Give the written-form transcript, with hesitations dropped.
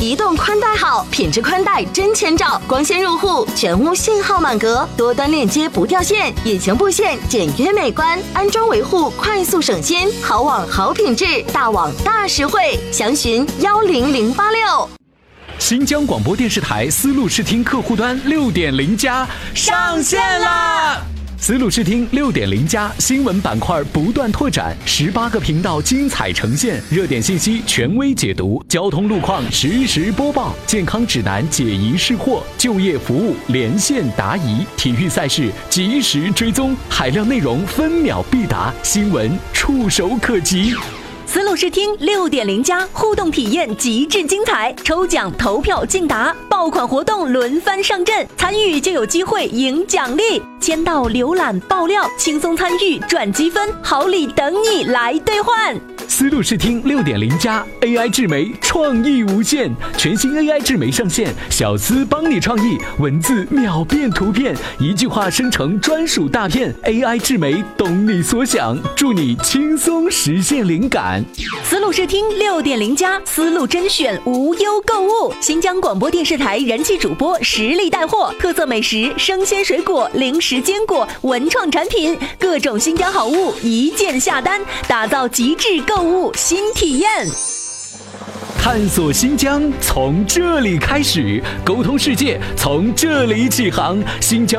移动宽带好，品质宽带真千兆，光纤入户，全屋信号满格，多端链接不掉线，隐形布线简约美观，安装维护快速省心，好网好品质，大网大实惠，详询10086。 新疆广播电视台丝路视听客户端6.0+上线啦！丝路视听6.0+新闻板块不断拓展，18个频道精彩呈现，热点信息权威解读，交通路况实时播报，健康指南解疑释惑，就业服务连线答疑，体育赛事及时追踪，海量内容分秒必达，新闻触手可及。 丝路视听6.0+互动体验极致精彩，抽奖投票竞答，爆款活动轮番上阵，参与就有机会赢奖励，签到浏览爆料，轻松参与赚积分，好礼等你来兑换。 丝路视听6.0+AI 智媒创意无限，全新 AI 智媒上线，小丝帮你创意，文字秒变图片，一句话生成专属大片， AI 智媒懂你所想，助你轻松实现灵感。 丝路视听6.0+丝路甄选无忧购物，新疆广播电视台人气主播实力带货，特色美食、生鲜水果、零食坚果、文创产品，各种新疆好物一键下单，打造极致购物新体验。 探索新疆从这里开始，沟通世界从这里起航。新疆